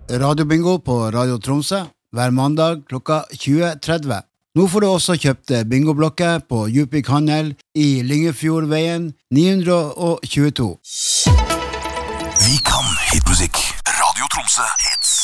radiobingo på Radio Tromsø hver mandag klokka 20:30. Nå får du også kjøpt bingoblokker på Djupvik Handel i Lyngefjordveien 922. Vi kan hitmusikk. Radio Tromsø hits.